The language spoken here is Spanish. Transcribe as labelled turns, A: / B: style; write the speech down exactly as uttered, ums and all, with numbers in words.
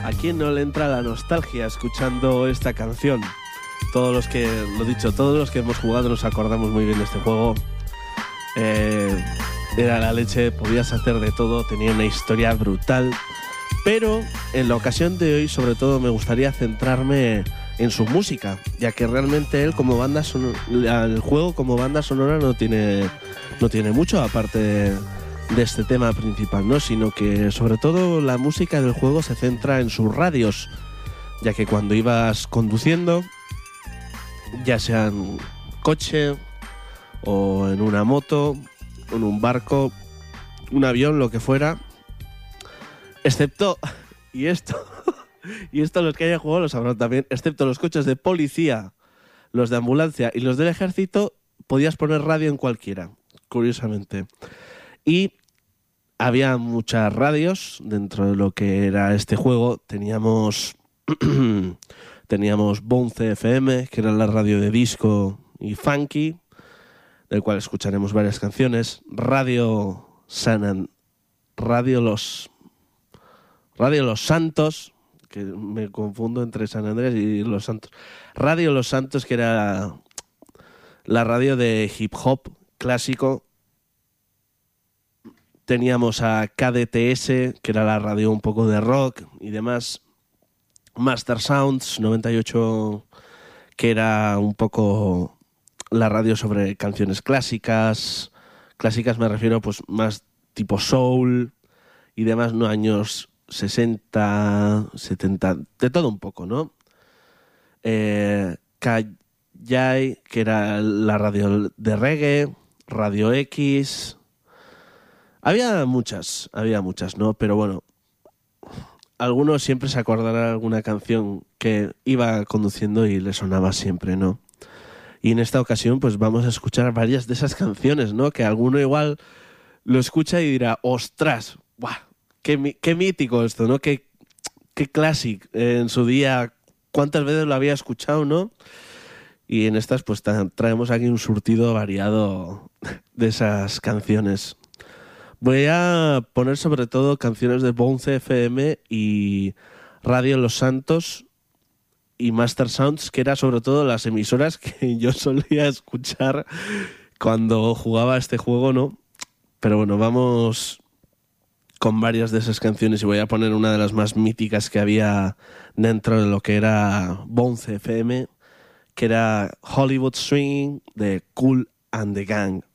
A: ¿A quién no le entra la nostalgia escuchando esta canción? Todos los que, lo dicho, todos los que hemos jugado nos acordamos muy bien de este juego. Eh, era la leche, podías hacer de todo, tenía una historia brutal. Pero en la ocasión de hoy, sobre todo, me gustaría centrarme en su música, ya que realmente él como banda sonora, el juego como banda sonora no tiene, no tiene mucho, aparte de, de este tema principal, ¿no? Sino que sobre todo la música del juego se centra en sus radios, ya que cuando ibas conduciendo, ya sea en coche o en una moto, en un barco, un avión, lo que fuera, excepto, y esto, y esto los que hayan jugado lo sabrán también, excepto los coches de policía, los de ambulancia y los del ejército, podías poner radio en cualquiera, curiosamente. Y había muchas radios dentro de lo que era este juego. Teníamos, teníamos Bounce F M, que era la radio de disco y funky, del cual escucharemos varias canciones. Radio San Radio Los Radio Los Santos, que me confundo entre San Andrés y Los Santos. Radio Los Santos, que era la radio de hip hop clásico. Teníamos a K D T S, que era la radio un poco de rock y demás. Master Sounds noventa y ocho, que era un poco la radio sobre canciones clásicas. Clásicas me refiero pues más tipo soul y demás, no años sesenta, setenta, de todo un poco, ¿no? Eh, K J, que era la radio de reggae, Radio X. Había muchas, había muchas, ¿no? Pero bueno, algunos siempre se acordarán de alguna canción que iba conduciendo y le sonaba siempre, ¿no? Y en esta ocasión, pues vamos a escuchar varias de esas canciones, ¿no? Que alguno igual lo escucha y dirá, ¡ostras! ¡Buah! Qué, qué mítico esto, ¿no? Qué, qué clásico. En su día, ¿cuántas veces lo había escuchado, no? Y en estas, pues tra- traemos aquí un surtido variado de esas canciones. Voy a poner sobre todo canciones de Bounce F M y Radio Los Santos y Master Sounds, que eran sobre todo las emisoras que yo solía escuchar cuando jugaba este juego, ¿no? Pero bueno, vamos con varias de esas canciones y voy a poner una de las más míticas que había dentro de lo que era Bounce F M, que era Hollywood Swing de Kool and the Gang.